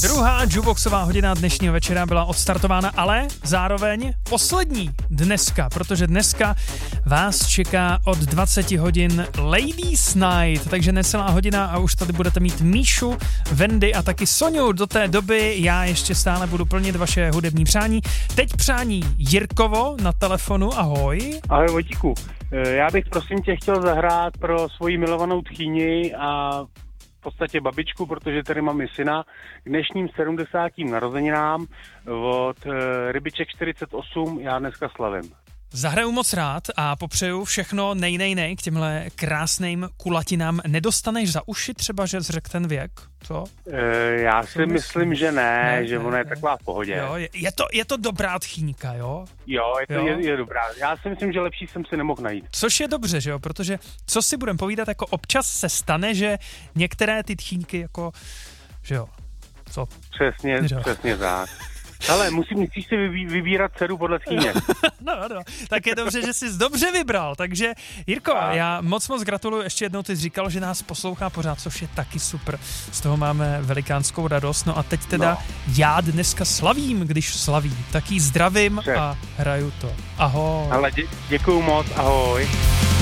Druhá jukeboxová hodina dnešního večera byla odstartována, ale zároveň poslední dneska, protože dneska vás čeká od 20 hodin Ladies Night, takže necelá hodina a už tady budete mít Míšu, Wendy a taky Soňu. Do té doby já ještě stále budu plnit vaše hudební přání. Teď přání Jirkovo na telefonu, ahoj. Ahoj Vojtíku, já bych prosím tě chtěl zahrát pro svoji milovanou tchýni a v podstatě babičku, protože tady mám i syna, k dnešním 70. narozeninám od Rybiček 48, já dneska slavím. Zahraju moc rád a popřeju všechno nej k těmhle krásným kulatinám. Nedostaneš za uši třeba, že zřek ten věk? Co? Já si myslím, že ne, že ona je taková v pohodě. Jo, je to dobrá tchýňka, jo? Jo, je dobrá. Já si myslím, že lepší jsem si nemohl najít. Což je dobře, že jo? Protože co si budem povídat, jako občas se stane, že některé ty tchýňky jako, že jo? Co? Přesně tak. Ale musíš si vybírat dceru podle tchýně. No, tak je dobře, že jsi dobře vybral. Takže Jirko, já moc gratuluju. Ještě jednou ty jsi říkal, že nás poslouchá pořád, což je taky super. Z toho máme velikánskou radost. No a teď teda já dneska slavím, když slavím. Tak jí zdravím a hraju to. Ahoj. Ale děkuju moc, ahoj.